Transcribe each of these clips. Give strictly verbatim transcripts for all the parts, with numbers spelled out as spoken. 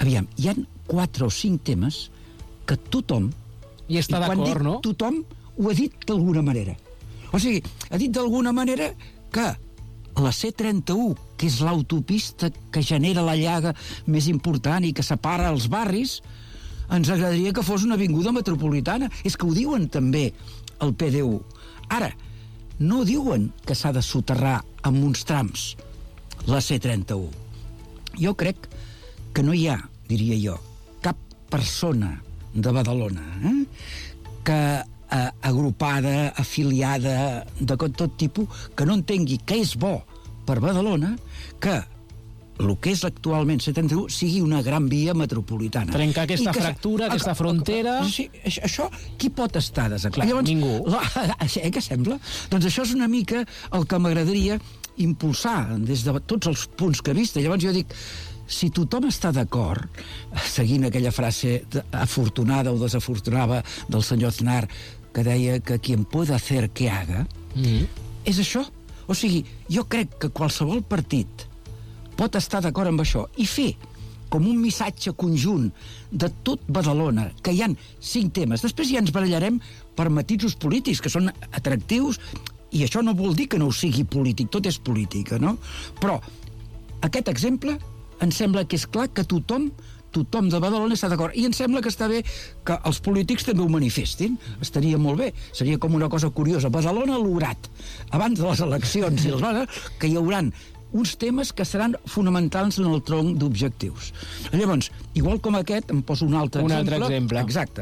aviam, hi ha quatre o cinc temes que tothom... I està d'acord, no? Tothom ho ha dit d'alguna manera. O sigui, ha dit d'alguna manera que la C trenta-u, que és l'autopista que genera la llaga més important i que separa els barris, ens agradaria que fos una avinguda metropolitana. És que ho diuen també el P D U. Ara, no diuen que s'ha de soterrar amb uns trams la C trenta-u. Jo crec que no hi ha, diria jo, cap persona de Badalona eh, que eh, agrupada, afiliada, de tot tipus, que no entengui que és bo per Badalona que el que és actualment C trenta-u sigui una gran via metropolitana. Trencar aquesta que, fractura, aquesta a, frontera... A, a, sí, això, qui pot estar desacord? Clar, llavors, ningú. La, eh, què sembla? Doncs això és una mica el que m'agradaria impulsar des de tots els punts que he vist. Llavors jo dic, si tothom està d'acord, seguint aquella frase afortunada o desafortunada del senyor Aznar, que deia que quien pueda hacer que haga, mm. és això. O sigui, jo crec que qualsevol partit pot estar d'acord amb això i fer com un missatge conjunt de tot Badalona, que hi ha cinc temes. Després ja ens barallarem per matisos polítics, que són atractius, i això no vol dir que no ho sigui polític, tot és política, no? Però aquest exemple em sembla que és clar que tothom tothom de Badalona està d'acord. I em sembla que està bé que els polítics també ho manifestin. Estaria molt bé. Seria com una cosa curiosa. Badalona ha lograt, abans de les eleccions, i els, que hi hauran uns temes que seran fonamentals en el tronc d'objectius. Llavors, igual com aquest, em poso un altre un exemple. Un altre exemple. Exacte.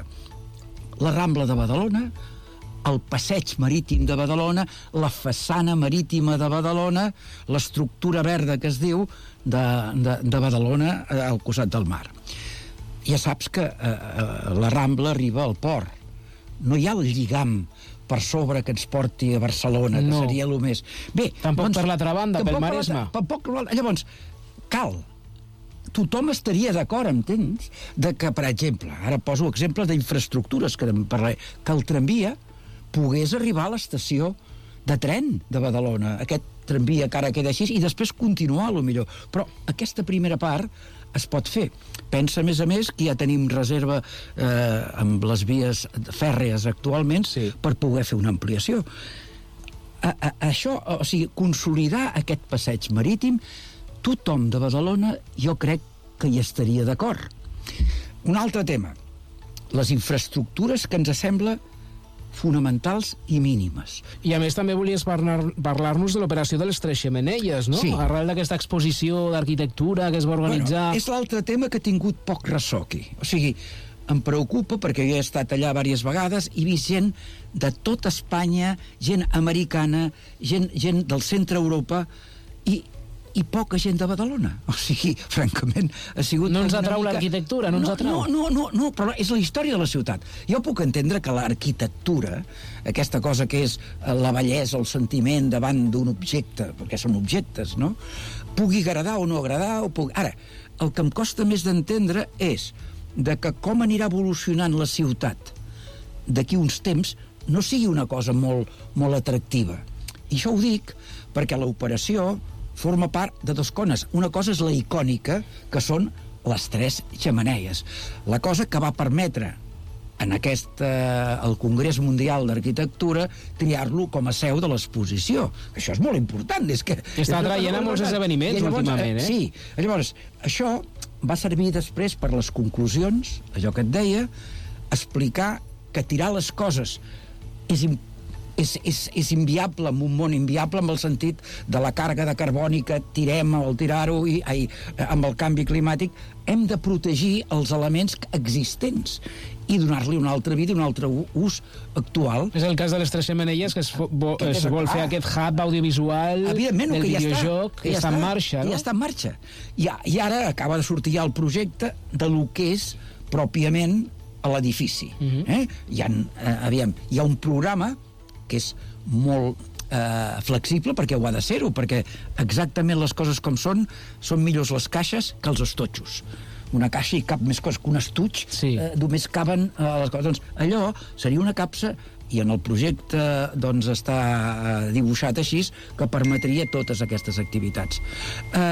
La Rambla de Badalona, el passeig marítim de Badalona, la façana marítima de Badalona, l'estructura verda que es diu de, de, de Badalona al costat del mar. Ja saps que eh, la Rambla arriba al port. No hi ha el lligam per sobre que ens porti a Barcelona, que no. seria el més... Bé, tampoc doncs, per l'altra banda, pel Maresme. Tampoc, llavors, cal... Tothom estaria d'acord, entens? De que, per exemple, ara poso exemples d'infraestructures que en parlaré, que el tramvia pogués arribar a l'estació de tren de Badalona, aquest tramvia que ara queda així, i després continuar, a lo millor. Però aquesta primera part es pot fer. Pensa, a més a més, que ja tenim reserva eh, amb les vies fèrrees actualment sí. per poder fer una ampliació. A, a, això, o sigui, consolidar aquest passeig marítim, tothom de Badalona jo crec que hi estaria d'acord. Un altre tema, les infraestructures que ens sembla fonamentals i mínimes. I a més també volies parlar, parlar-nos de l'operació de les Tres Xemeneies, no? Sí. Arrel d'aquesta exposició d'arquitectura que es va organitzar... Bueno, és l'altre tema que ha tingut poc ressò aquí. O sigui, em preocupa perquè jo he estat allà diverses vegades i he vist gent de tota Espanya, gent americana, gent, gent del centre Europa i i poca gent de Badalona. O sigui, francament, ha sigut... No ens atrau mica... l'arquitectura, no ens no, atrau. No, no, no, no, però és la història de la ciutat. Jo puc entendre que l'arquitectura, aquesta cosa que és la bellesa, el sentiment davant d'un objecte, perquè són objectes, no?, pugui agradar o no agradar, o pugui... Ara, el que em costa més d'entendre és de que com anirà evolucionant la ciutat d'aquí uns temps no sigui una cosa molt, molt atractiva. I això ho dic perquè l'operació forma part de dues coses. Una cosa és la icònica, que són les tres xemeneies. La cosa que va permetre en aquest, eh, el Congrés Mundial d'Arquitectura triar-lo com a seu de l'exposició. Això és molt important. És que, Està és traient a molts esdeveniments llavors, últimament, eh? Sí. Llavors, això va servir després per les conclusions, allò que et deia, explicar que tirar les coses és important, És, és, és inviable, en un món inviable, en el sentit de la càrrega de carboni que tirem al tirar-ho i, ai, amb el canvi climàtic. Hem de protegir els elements existents i donar-li una altra vida, un altre ús actual. És el cas de les Tres Xemeneies, que es, vo, es vol fer aquest hub audiovisual del videojoc, que, que ja està en marxa, no? Ja està en marxa. I, I ara acaba de sortir ja el projecte de lo que és pròpiament l'edifici. Uh-huh. eh? Hi ha, eh, aviam, hi ha un programa que és molt eh, flexible, perquè ho ha de ser-ho, perquè exactament les coses com són, són millors les caixes que els estotxos. Una caixa hi cap més coses que un estuig, sí. eh, només caben eh, les coses. Doncs allò seria una capsa, i en el projecte doncs, està dibuixat així, que permetria totes aquestes activitats. Eh,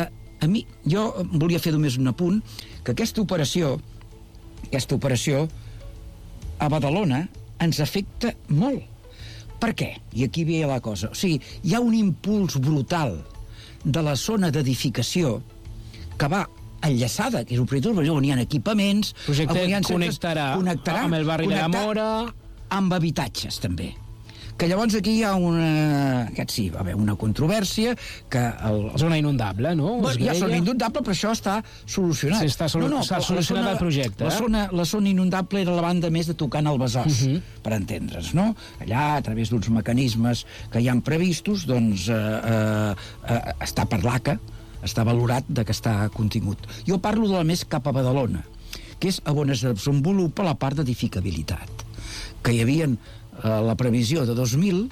a mi, jo volia fer només un apunt, que aquesta operació, aquesta operació a Badalona ens afecta molt. Per què? I aquí ve la cosa. O sigui, hi ha un impuls brutal de la zona d'edificació que va enllaçada, que és un projecte on hi ha equipaments... El projecte connectarà, connectarà amb el barri de la Mora... amb habitatges, també. Que llavors aquí hi ha una... Aquest sí, va haver una controvèrsia que... El... Zona inundable, no? Bueno, hi ha zona inundable, però això està solucionat. Sí, està solu... no, no, solucionat zona, el projecte. La, eh? zona, la zona inundable era la banda més de tocant el Besòs, uh -huh. per entendre's, no? Allà, a través d'uns mecanismes que hi han previstos, doncs eh, eh, eh, està per l'A C A, està valorat de que està contingut. Jo parlo de la més cap a Badalona, que és on es desenvolupa la part d'edificabilitat, que hi havia eh, la previsió de dos mil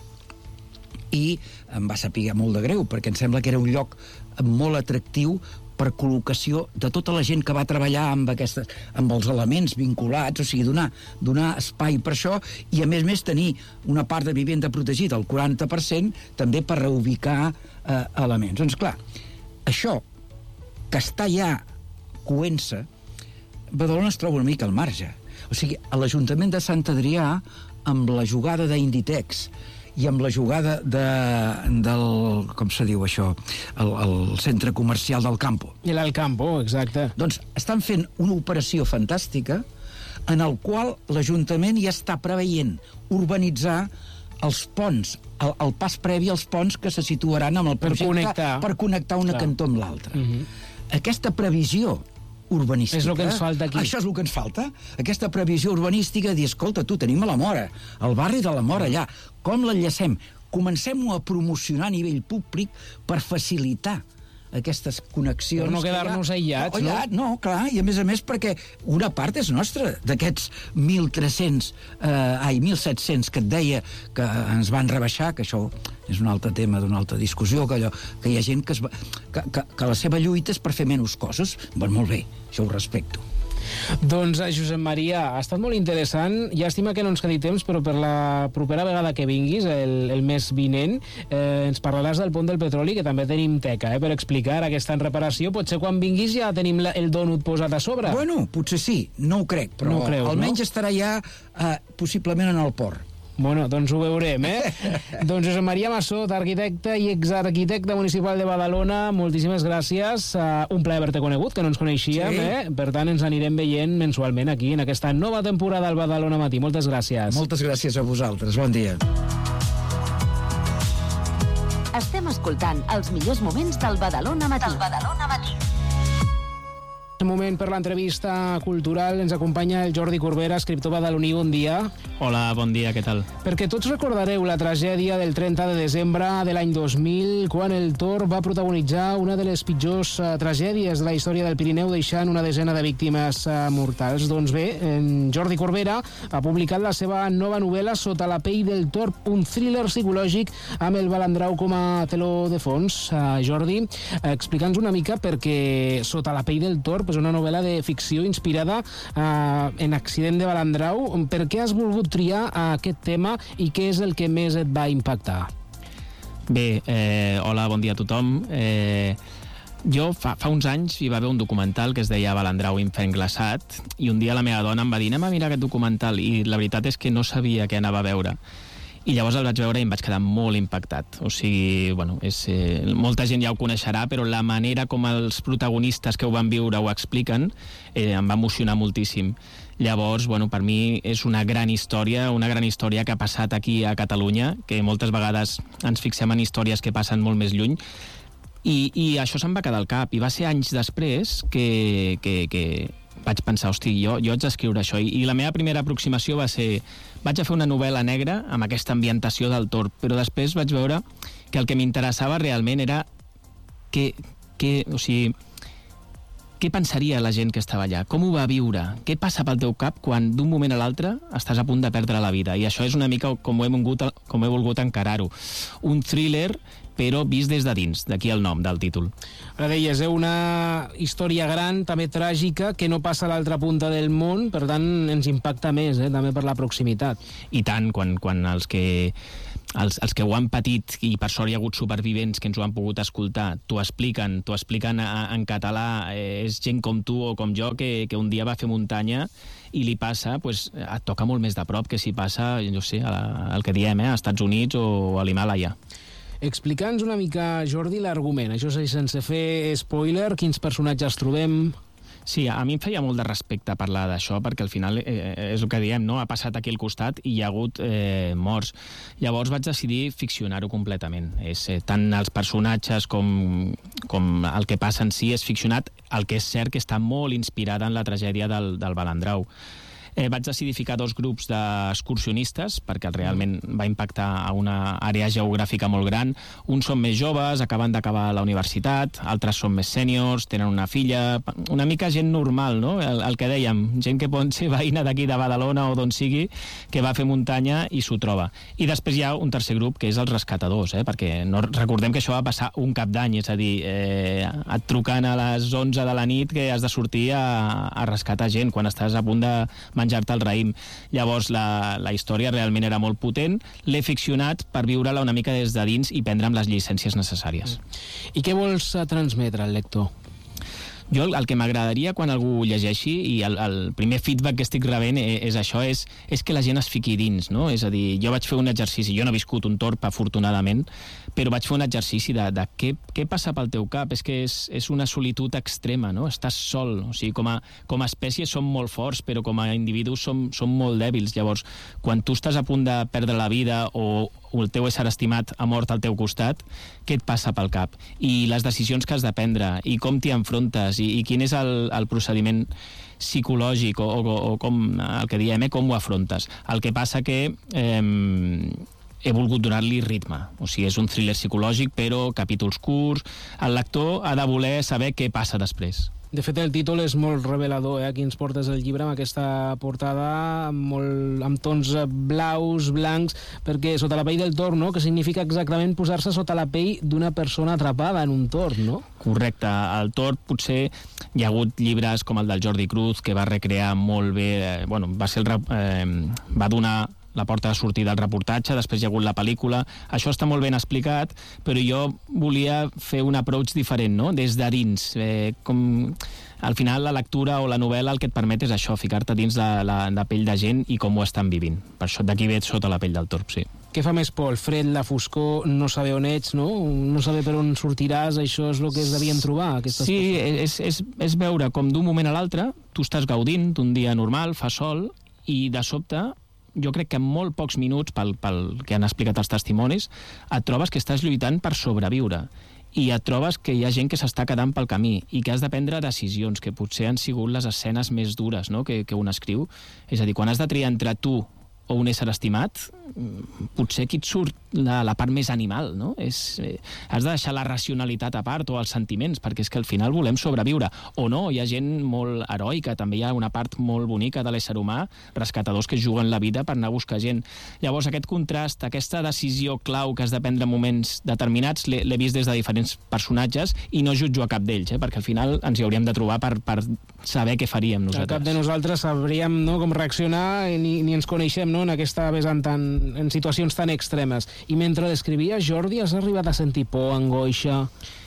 i em va saber molt de greu, perquè em sembla que era un lloc molt atractiu per col·locació de tota la gent que va treballar amb, aquestes, amb els elements vinculats, o sigui, donar, donar espai per això, i a més a més tenir una part de vivenda protegida, el quaranta per cent, també per reubicar eh, elements. Doncs clar, això, que està ja coent-se, Badalona es troba una mica al marge. O sigui, a l'Ajuntament de Sant Adrià, amb la jugada d'Inditex i amb la jugada de, del... com se diu això? El, el centre comercial del Campo. I l'Alcampo, exacte. Doncs estan fent una operació fantàstica en el qual l'Ajuntament ja està preveient urbanitzar els ponts, el, el pas previ als ponts que se situaran amb el per connectar, per connectar una Clar. cantó amb l'altra. Uh -huh. Aquesta previsió urbanística... És el que ens falta aquí. Això és el que ens falta. Aquesta previsió urbanística, dir, escolta, tu, tenim a la Mora, el barri de la Mora allà, com l'enllacem? Comencem-ho a promocionar a nivell públic per facilitar aquestes connexions... Per no quedar-nos aïllats, no? No, clar, i a més a més perquè una part és nostra, d'aquests mil tres-cents, eh, ai, mil set-cents que et deia que ens van rebaixar, que això és un altre tema d'una altra discussió, que, allò, que hi ha gent que, es va, que, que, que la seva lluita és per fer menys coses. Doncs molt bé, això ho respecto. Doncs, Josep Maria, ha estat molt interessant. Llàstima que no ens quedi temps, però per la propera vegada que vinguis, el, el mes vinent, eh, ens parlaràs del pont del petroli, que també tenim teca, eh, per explicar aquesta en reparació. Potser quan vinguis ja tenim la, el dònut posat a sobre. Bueno, potser sí, no ho crec, però no creus, almenys no? estarà ja eh, possiblement en el port. Bueno, doncs ho veurem, eh? Doncs Josep Maria Massot, arquitecte i exarquitecte municipal de Badalona, moltíssimes gràcies. Uh, un plaer haver-te conegut, que no ens coneixíem, sí. eh? Per tant, ens anirem veient mensualment aquí, en aquesta nova temporada del Badalona Matí. Moltes gràcies. Moltes gràcies a vosaltres. Bon dia. Estem escoltant els millors moments del Badalona Matí. Del Badalona Matí. Un moment per l'entrevista cultural. Ens acompanya el Jordi Corbera, escriptor badaloní. Bon dia. Hola, bon dia, què tal? Perquè tots recordareu la tragèdia del trenta de desembre de l'any dos mil, quan el Tor va protagonitzar una de les pitjors uh, tragèdies de la història del Pirineu, deixant una desena de víctimes uh, mortals. Doncs bé, en Jordi Corbera ha publicat la seva nova novel·la Sota la pell del Tor, un thriller psicològic amb el Balandrau com a teló de fons. Uh, Jordi, uh, explica'ns una mica perquè Sota la pell del Tor és una novel·la de ficció inspirada uh, en Accident de Balandrau. Per què has volgut triar aquest tema i què és el que més et va impactar? Bé, eh, hola, bon dia a tothom. Eh, jo fa, fa uns anys hi va haver un documental que es deia Balandrau infern glaçat, i un dia la meva dona em va dir anem a mirar aquest documental, i la veritat és que no sabia què anava a veure. I llavors el vaig veure i em vaig quedar molt impactat. O sigui, bueno, és, eh, molta gent ja ho coneixerà, però la manera com els protagonistes que ho van viure ho expliquen eh, em va emocionar moltíssim. Llavors, bueno, per mi és una gran història, una gran història que ha passat aquí a Catalunya, que moltes vegades ens fixem en històries que passen molt més lluny, i, i això se'm va quedar al cap. I va ser anys després que, que, que vaig pensar, hosti, jo, jo haig d'escriure això. I, I la meva primera aproximació va ser, vaig a fer una novel·la negra amb aquesta ambientació del Tor, però després vaig veure que el que m'interessava realment era que, que, o sigui, què pensaria la gent que estava allà? Com ho va viure? Què passa pel teu cap quan d'un moment a l'altre estàs a punt de perdre la vida? I això és una mica com ho he volgut, com he volgut encarar-ho. Un thriller, però vist des de dins, d'aquí el nom del títol. Ara deies, eh, una història gran, també tràgica, que no passa a l'altra punta del món, per tant ens impacta més, eh, també per la proximitat. I tant, quan, quan els que... Els, els que ho han patit, i per sort hi ha hagut supervivents que ens ho han pogut escoltar, t'ho expliquen, t'ho expliquen a, en català, eh, és gent com tu o com jo que, que un dia va fer muntanya i li passa, pues, et toca molt més de prop que si passa, no sé, el que diem, eh, als Estats Units o a l'Himàlaia. Explica'ns una mica, Jordi, l'argument. Això és sense fer spoiler, quins personatges trobem... Sí, a mi em feia molt de respecte parlar d'això, perquè al final eh, és el que diem, no? Ha passat aquí al costat i hi ha hagut eh, morts. Llavors vaig decidir ficcionar-ho completament. És, eh, tant els personatges com, com el que passa en si és ficcionat, el que és cert que està molt inspirada en la tragèdia del, del Balandrau. Eh, vaig decidir ficar dos grups d'excursionistes, perquè realment va impactar a una àrea geogràfica molt gran. Uns són més joves, acaben d'acabar la universitat, altres són més sèniors, tenen una filla... Una mica gent normal, no? El, el que dèiem, gent que pot ser veïna d'aquí de Badalona o d'on sigui, que va fer muntanya i s'ho troba. I després hi ha un tercer grup, que és els rescatadors, eh? Perquè no, recordem que això va passar un cap d'any, és a dir, eh, et trucant a les onze de la nit que has de sortir a, a rescatar gent quan estàs a punt de menjar-te el raïm. Llavors la, la història realment era molt potent, l'he ficcionat per viure-la una mica des de dins i prendre'm les llicències necessàries. I què vols transmetre al lector? Jo el que m'agradaria quan algú llegeixi, i el, el primer feedback que estic rebent és, és això, és, és que la gent es fiqui dins, no? És a dir, jo vaig fer un exercici, jo no he viscut un torb, afortunadament, però vaig fer un exercici de, de què, què passa pel teu cap. És que és, és una solitud extrema, no? Estàs sol, o sigui, com a, com a espècie som molt forts, però com a individus som, som molt dèbils. Llavors, quan tu estàs a punt de perdre la vida o, o el teu ésser estimat ha mort al teu costat, què et passa pel cap? I les decisions que has de prendre, i com t'hi enfrontes, i, i quin és el, el procediment psicològic, o, o, o com el que diem, eh, com ho afrontes. El que passa que eh, he volgut donar-li ritme. O sigui, és un thriller psicològic, però capítols curts. El lector ha de voler saber què passa després. De fet, el títol és molt revelador, eh? Aquí ens portes el llibre amb aquesta portada molt, amb tons blaus, blancs, perquè sota la pell del torn, no? Que significa exactament posar-se sota la pell d'una persona atrapada en un torn, no? Correcte. El torn potser hi ha hagut llibres com el del Jordi Cruz, que va recrear molt bé, eh, bueno, va ser el, eh, va donar la porta de sortida del reportatge, després hi ha hagut la pel·lícula. Això està molt ben explicat, però jo volia fer un approach diferent, no? Des de dins. Eh, com... Al final, la lectura o la novel·la el que et permet és això, ficar-te dins la, la, la pell de gent i com ho estan vivint. Per això d'aquí ve sota la pell del torb, sí. Què fa més por? El fred, la foscor, no saber on ets, no? No saber per on sortiràs, això és el que es devien trobar, aquestes sí, persones. és, és, és veure com d'un moment a l'altre tu estàs gaudint d'un dia normal, fa sol, i de sobte jo crec que en molt pocs minuts, pel, pel que han explicat els testimonis, et trobes que estàs lluitant per sobreviure i et trobes que hi ha gent que s'està quedant pel camí i que has de prendre decisions que potser han sigut les escenes més dures, no?, que, que un escriu. És a dir, quan has de triar entre tu o un ésser estimat, potser aquí et surt la, la part més animal, no? És, eh, has de deixar la racionalitat a part o els sentiments, perquè és que al final volem sobreviure. O no, hi ha gent molt heroica, també hi ha una part molt bonica de l'ésser humà, rescatadors que juguen la vida per anar a buscar gent. Llavors aquest contrast, aquesta decisió clau que has de prendre en moments determinats, l'he vist des de diferents personatges i no jutjo a cap d'ells, eh? Perquè al final ens hi hauríem de trobar per, per saber què faríem nosaltres. A cap de nosaltres sabríem, no, com reaccionar, ni, ni ens coneixem, no?, en aquesta vessant tan, en situacions tan extremes. I mentre l'escrivies, Jordi, has arribat a sentir por, angoixa?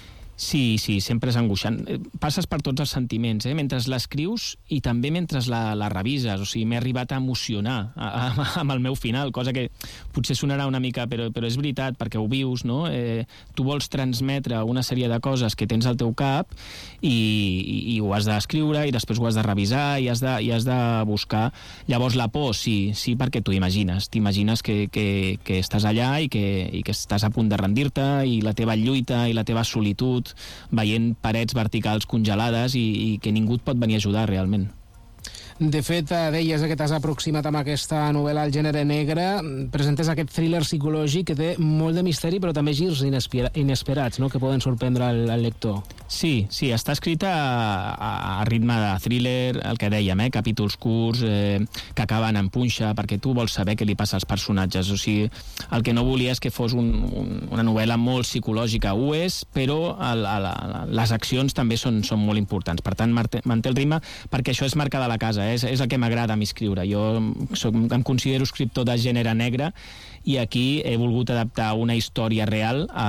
Sí, sí, sempre és angoixant. Passes per tots els sentiments, eh? Mentre l'escrius i també mentre la, la revises. O sigui, m'he arribat a emocionar a, a, amb el meu final, cosa que potser sonarà una mica, però, però és veritat, perquè ho vius, no? Eh, tu vols transmetre una sèrie de coses que tens al teu cap i, i, i ho has d'escriure i després ho has de revisar i has de, i has de buscar. Llavors la por, sí, sí, perquè t'ho imagines. T'imagines que, que, que estàs allà i que, i que estàs a punt de rendir-te i la teva lluita i la teva solitud veient parets verticals congelades i, i que ningú et pot venir a ajudar realment. De fet, deies que t'has aproximat amb aquesta novel·la al gènere negre, presentes aquest thriller psicològic que té molt de misteri, però també girs inesperats, no?, que poden sorprendre el, el lector. Sí, sí, està escrita a, a ritme de thriller, el que dèiem, eh? capítols curts, eh, que acaben en punxa, perquè tu vols saber què li passa als personatges. O sigui, el que no volia és que fos un, un, una novel·la molt psicològica. Ho és, però el, el, les accions també són, són molt importants. Per tant, manté el ritme, perquè això és marca de la casa. És, és el que m'agrada a mi escriure. Jo soc, em considero escriptor de gènere negre i aquí he volgut adaptar una història real a,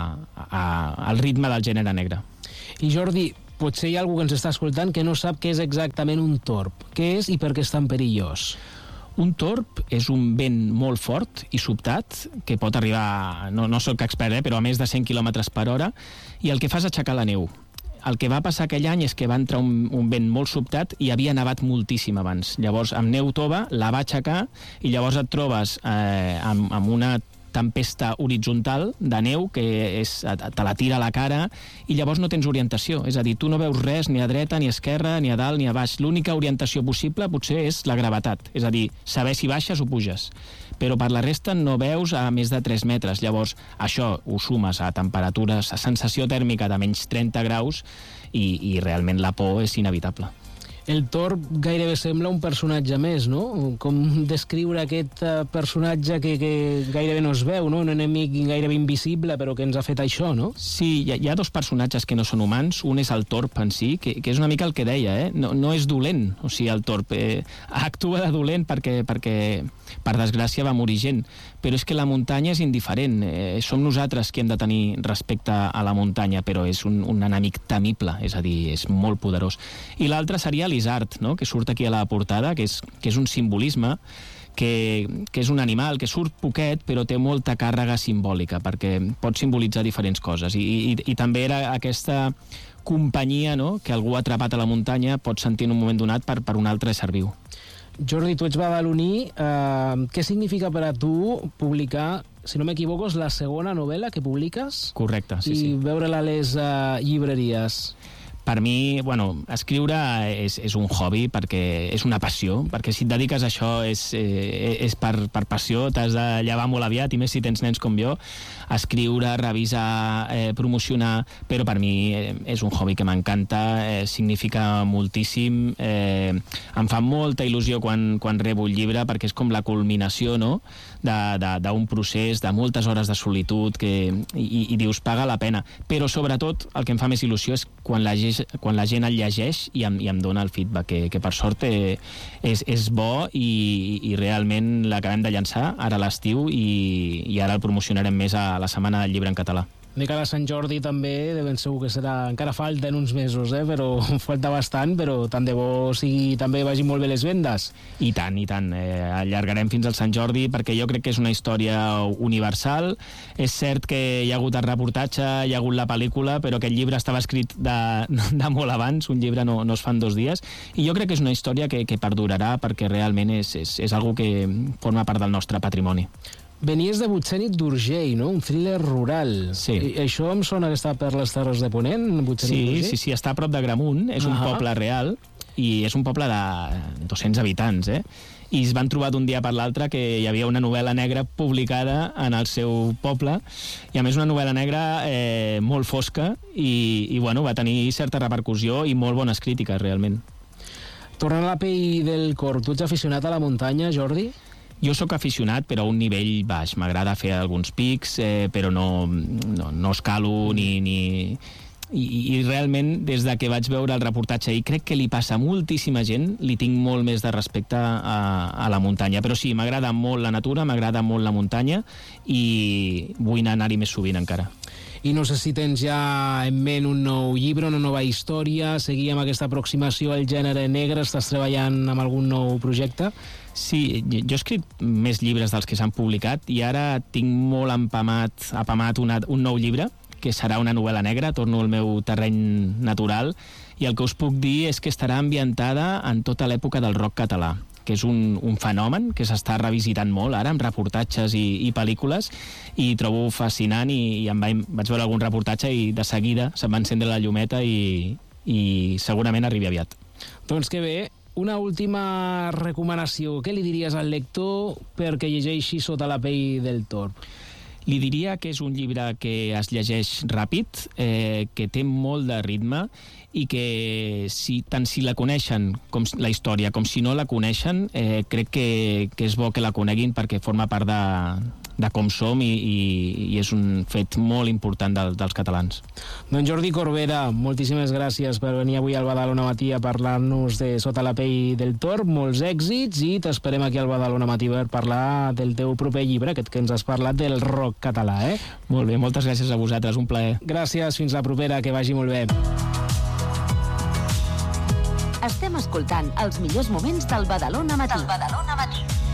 a, al ritme del gènere negre. I Jordi, potser hi ha algú que ens està escoltant que no sap què és exactament un torb. Què és i per què és tan perillós? Un torb és un vent molt fort i sobtat que pot arribar, no, no soc expert, eh, però a més de cent quilòmetres per hora, i el que fa és aixecar la neu. El que va passar aquell any és que va entrar un, un vent molt sobtat i havia nevat moltíssim abans. Llavors, amb neu tova, la va aixecar i llavors et trobes eh, amb, amb una tempesta horitzontal de neu que és, te la tira a la cara i llavors no tens orientació. És a dir, tu no veus res ni a dreta, ni a esquerra, ni a dalt, ni a baix. L'única orientació possible potser és la gravetat. És a dir, saber si baixes o puges. Però per la resta no veus a més de tres metres. Llavors, això ho sumes a temperatures, a sensació tèrmica de menys trenta graus i, i realment la por és inevitable. El torb gairebé sembla un personatge més, no? Com descriure aquest personatge que, que gairebé no es veu, no? Un enemic gairebé invisible, però que ens ha fet això, no? Sí, hi ha, hi ha dos personatges que no són humans. Un és el torb en si, que, que és una mica el que deia, eh? No, no és dolent, o sigui, el torb eh, actua de dolent perquè, perquè, per desgràcia, va morir gent. Però és que la muntanya és indiferent. Eh, som nosaltres qui hem de tenir respecte a la muntanya, però és un, un enemic temible, és a dir, és molt poderós. I l'altre seria l'isard, no?, que surt aquí a la portada, que és, que és un simbolisme, que, que és un animal que surt poquet, però té molta càrrega simbòlica, perquè pot simbolitzar diferents coses. I, i, i també era aquesta companyia, no?, que algú atrapat a la muntanya pot sentir en un moment donat per, per un altre ésser viu. Jordi, tu ets badaloní. Eh, què significa per a tu publicar, si no m'equivoco, és la segona novel·la que publiques? Correcte, sí, sí. I veure-la a les uh, llibreries. Per mi, bueno, escriure és, és un hobby, perquè és una passió, perquè si et dediques a això és, eh, és per, per passió, t'has de llevar molt aviat, i més si tens nens com jo. Escriure, revisar, eh, promocionar, però per mi eh, és un hobby que m'encanta, eh, significa moltíssim, eh, em fa molta il·lusió quan, quan rebo un llibre, perquè és com la culminació, no?, d'un procés, de moltes hores de solitud, que, i, i dius, paga la pena. Però sobretot el que em fa més il·lusió és quan la, quan la gent el llegeix i em, i em dona el feedback, que, que per sort eh, és, és bo, i, i realment l'acabem de llançar ara a l'estiu, i, i ara el promocionarem més a la Setmana del Llibre en Català. De cara a Sant Jordi també, de ben segur que serà... Encara falta en uns mesos, eh? Però falta bastant, però tant de bo sigui, també vagin molt bé les vendes. I tant, i tant. Eh, allargarem fins al Sant Jordi, perquè jo crec que és una història universal. És cert que hi ha hagut el reportatge, hi ha hagut la pel·lícula, però aquest llibre estava escrit de, de molt abans, un llibre no, no es fa en dos dies, i jo crec que és una història que, que perdurarà, perquè realment és, és, és algo que forma part del nostre patrimoni. Venies de Butxènit d'Urgell, no? Un thriller rural. Sí. I això em sona que està per les Terres de Ponent, Butxènit d'Urgell? Sí, sí, sí, està a prop de Gramunt, és un uh-huh. poble real, i és un poble de dos-cents habitants, eh? I es van trobar d'un dia per l'altre que hi havia una novel·la negra publicada en el seu poble, i a més una novel·la negra eh, molt fosca, i, i bueno, va tenir certa repercussió i molt bones crítiques, realment. Tornant a la pell del cor, tu ets aficionat a la muntanya, Jordi? Jo sóc aficionat, però a un nivell baix. M'agrada fer alguns pics, eh, però no, no, no escalo ni... ni... I, I realment, des de que vaig veure el reportatge, i crec que li passa a moltíssima gent, li tinc molt més de respecte a, a la muntanya. Però sí, m'agrada molt la natura, m'agrada molt la muntanya, i vull anar-hi més sovint encara. I no sé si tens ja en ment un nou llibre, una nova història, seguir amb aquesta aproximació al gènere negre, estàs treballant amb algun nou projecte? Sí, jo he escrit més llibres dels que s'han publicat, i ara tinc molt empamat, apamat una, un nou llibre, que serà una novel·la negra, torno al meu terreny natural, i el que us puc dir és que estarà ambientada en tota l'època del rock català, que és un, un fenomen que s'està revisitant molt ara, amb reportatges i, i pel·lícules, i trobo fascinant, i, i em vaig, vaig veure algun reportatge i de seguida se'm va encendre la llumeta, i, i segurament arribi aviat. Doncs que bé, una última recomanació. Què li diries al lector perquè llegeixi Sota la pell del torb? Li diria que és un llibre que es llegeix ràpid, eh, que té molt de ritme i que si, tant si la coneixen com la història com si no la coneixen, eh, crec que, que és bo que la coneguin perquè forma part de, de com som i, i, i és un fet molt important del, dels catalans. Doncs Jordi Corbera, moltíssimes gràcies per venir avui al Badalona Matí a parlar-nos de Sota la pell del torb, molts èxits, i t'esperem aquí al Badalona Matí per parlar del teu proper llibre, aquest que ens has parlat del rock català, eh? Molt bé, moltes gràcies a vosaltres, un plaer. Gràcies, fins la propera, que vagi molt bé. Estem escoltant els millors moments del Badalona Matí. Del Badalona Matí.